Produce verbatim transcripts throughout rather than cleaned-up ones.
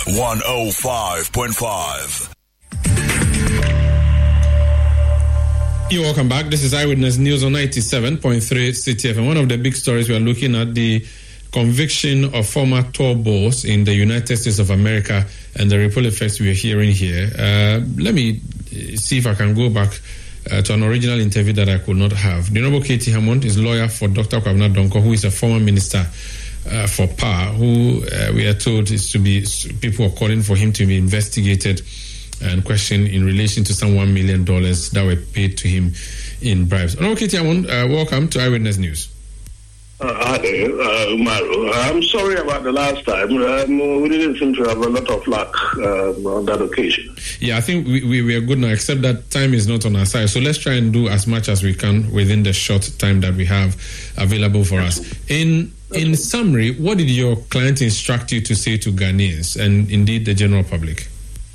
one oh five point five. You're welcome back. This is Eyewitness News on ninety-seven point three C T F. And one of the big stories we are looking at, the conviction of former tour boss in the United States of America and the ripple effects we are hearing here. Uh, let me see if I can go back uh, to an original interview that I could not have. The Honorable Katie Hammond is lawyer for Doctor Kwabena Donkor, who is a former minister uh, for power, who uh, we are told is to be, people are calling for him to be investigated and questioned in relation to some one million dollars that were paid to him in bribes. Honorable Katie Hammond, uh, welcome to Eyewitness News. Uh, hi there, uh, Maru. I'm sorry about the last time. Um, we didn't seem to have a lot of luck um, on that occasion. Yeah, I think we, we, we are good now, except that time is not on our side. So let's try and do as much as we can within the short time that we have available for us. In in summary, what did your client instruct you to say to Ghanaians and indeed the general public?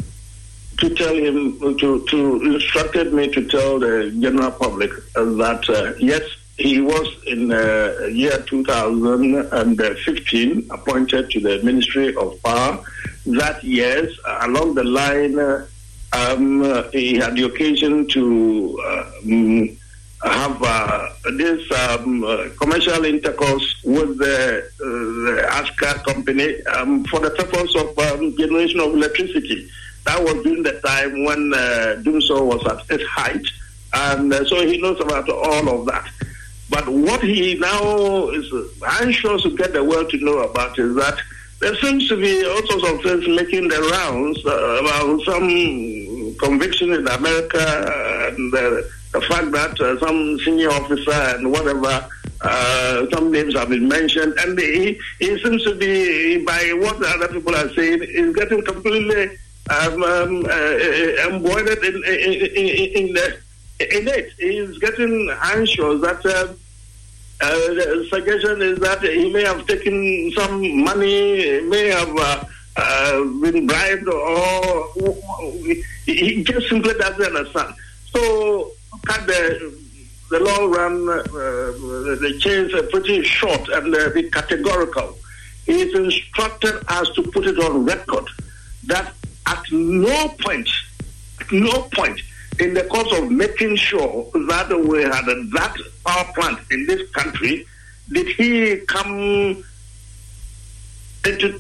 To tell him, to, to instructed me to tell the general public that, uh, yes, he was in uh, year two thousand fifteen appointed to the Ministry of Power. That yes, along the line, uh, um, uh, he had the occasion to uh, um, have uh, this um, uh, commercial intercourse with the, uh, the ASCA company um, for the purpose of um, generation of electricity. That was during the time when uh, Dumso was at its height, and uh, so he knows about all of that. But what he now is anxious to get the world to know about is that there seems to be all sorts of things making the rounds uh, about some conviction in America and uh, the fact that uh, some senior officer and whatever, uh, some names have been mentioned. And he, he seems to be, by what other people are saying, is getting completely um, um, uh, embroidered in, in, in, in the In it, he's getting anxious that uh, uh, the suggestion is that he may have taken some money, may have uh, uh, been bribed, or he just simply doesn't understand. So, cut the, the long run, uh, the chains are pretty short and uh, be categorical. He's instructed us to put it on record that at no point, at no point, in the course of making sure that we had that power plant in this country, did he come into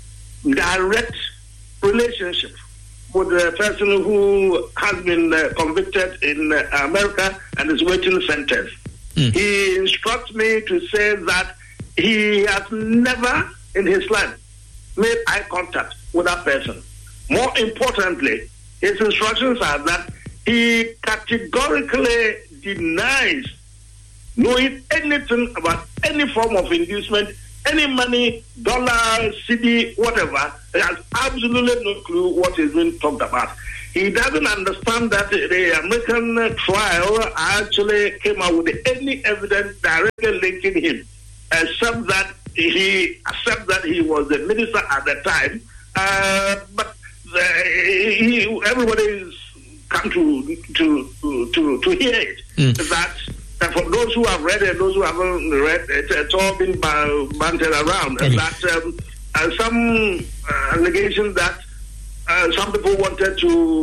direct relationship with the person who has been uh, convicted in uh, America and is waiting sentence? Mm. He instructs me to say that he has never in his life made eye contact with that person. More importantly, his instructions are that he categorically denies knowing anything about any form of inducement, any money, dollar, city, whatever. He has absolutely no clue what is being talked about. He doesn't understand that the American trial actually came out with any evidence directly linking him, except that he accepts that he was the minister at the time. Uh, but the, he, everybody is come to to to to hear it. Mm. That uh, for those who have read it, those who haven't read it, it's all been bantered around. Okay. That um, uh, some uh, allegations that uh, some people wanted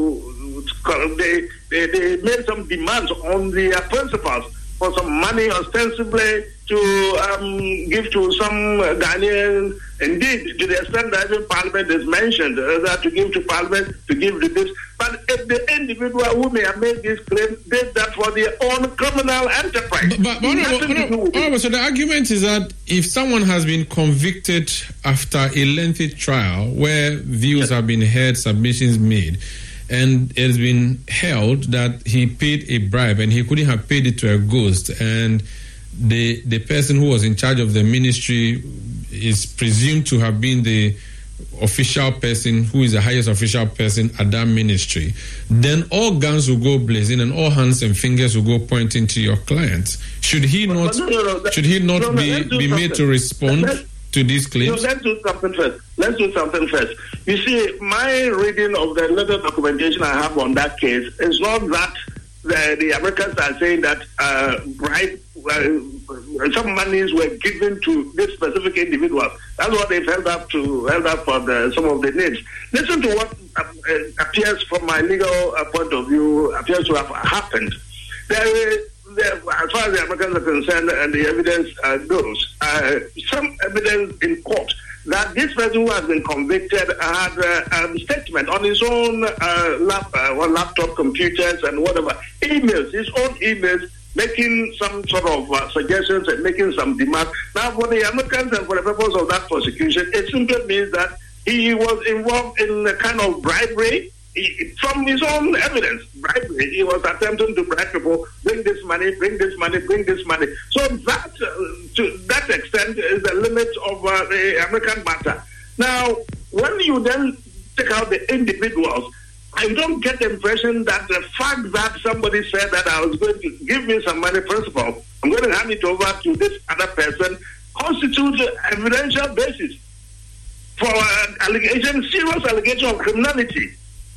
to, to they, they they made some demands on the uh, principals for some money, ostensibly to um, give to some uh, Ghanaians. Indeed, to the extent that even Parliament is mentioned, uh, that to give to Parliament, to give to this. But if the individual who may have made this claim did that for their own criminal enterprise. But, but, but honorable, honorable, honorable, so the argument is that if someone has been convicted after a lengthy trial where views yes. have been heard, submissions made, and it has been held that he paid a bribe and he couldn't have paid it to a ghost, and the the person who was in charge of the ministry is presumed to have been the official person who is the highest official person at that ministry, then all guns will go blazing and all hands and fingers will go pointing to your client. Should he not? No, no, no, that, should he not no, no, be, be made to respond let's, to these claims? No, let's do something first. Let's do something first. You see, my reading of the little documentation I have on that case is not that the, the Americans are saying that uh, bribe, uh, some monies were given to this specific individual. That's what they've held up to, held up for the, some of the names. Listen to what uh, appears from my legal uh, point of view, appears to have happened. There, there, as far as the Americans are concerned and the evidence uh, goes, uh, some evidence in court that this person who has been convicted had uh, a statement on his own uh, lap, uh, laptop computers and whatever, emails, his own emails, making some sort of uh, suggestions and making some demands. Now, for the Americans and for the purpose of that prosecution, it simply means that he was involved in a kind of bribery. He, from his own evidence, bribery. He was attempting to bribe people, bring this money, bring this money, bring this money. So that, uh, to that extent, is the limit of uh, the American matter. Now, when you then take out the individuals, I don't get the impression that the fact that somebody said that I was going to give me some money, first of all, I'm going to hand it over to this other person, constitutes an evidential basis for an allegation, serious allegation of criminality.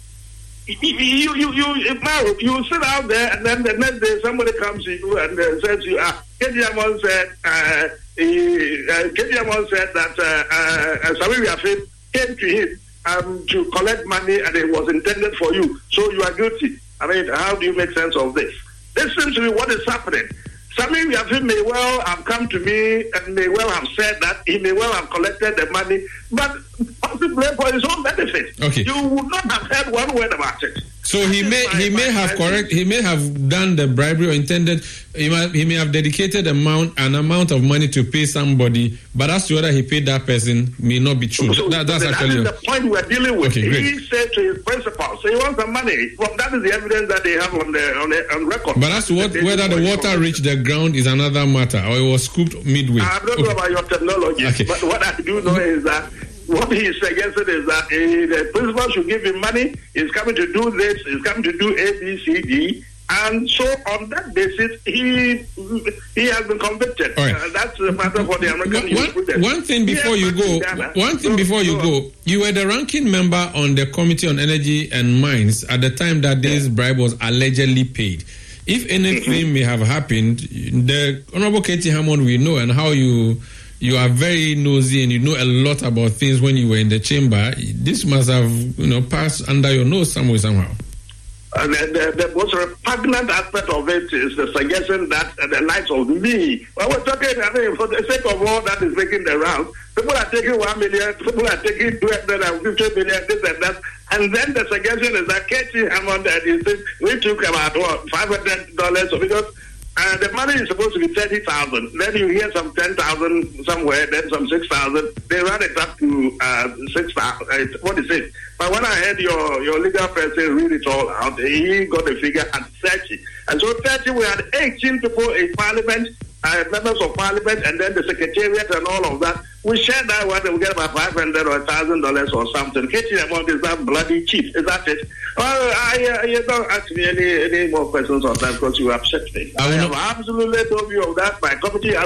You, you, you, you, you sit out there, and then the next day somebody comes to you and uh, says to you, ah, K D Amon said, uh, he, uh, K D Amon said that uh, uh, Samir Yafin came to him um, to collect money and it was intended for you, so you are guilty. I mean, how do you make sense of this? This seems to be what is happening. Samir Yafin may well have come to me and may well have said that he may well have collected the money, but possibly for his own benefit. Okay. You would not have heard one word about it. So he may he may have correct he may have done the bribery or intended he might he may have dedicated amount an amount of money to pay somebody, but as to whether he paid that person may not be true. So, that, that's that actually is the point we're dealing with. Okay, he said to his principal, so he wants some money. Well, that is the evidence that they have on the on the on record. But as to what, whether the water reached the ground is another matter, or it was scooped midway. I don't okay. know about your technology, okay. but what I do know is that what he suggested is that uh, the principal should give him money. He's coming to do this. He's coming to do A, B, C, D. And so on that basis, he he has been convicted. Right. Uh, that's a matter for the American one, one thing before you go, one thing before you go, you were the ranking member on the Committee on Energy and Mines at the time that this bribe was allegedly paid. If anything mm-hmm. may have happened, the Honorable Katie Hammond we know, and how you you are very nosy and you know a lot about things when you were in the chamber. This must have, you know, passed under your nose somewhere, somehow. Uh, the, the, the most repugnant aspect of it is the suggestion that uh, the likes of me, well, we're talking, I mean, for the sake of all that is making the rounds, people are taking one million, people are taking two hundred fifty million, this and that, and then the suggestion is that Katie Hammond, uh, we took about what, five hundred dollars, so because Uh, the money is supposed to be thirty thousand. Then you hear some ten thousand somewhere, then some six thousand. They run it up to uh, six thousand. Uh, what is it? But when I heard your, your legal person read it all out, he got the figure at thirty. And so thirty, we had eighteen people in parliament, uh, members of parliament, and then the secretariat and all of that. We share that one, we get about five hundred or one thousand dollars or something. Katie amount is that bloody cheap. Is that it? Well, I, uh, you don't ask me any, any more questions on that because you upset me. I, I have absolutely told you of that. My committee has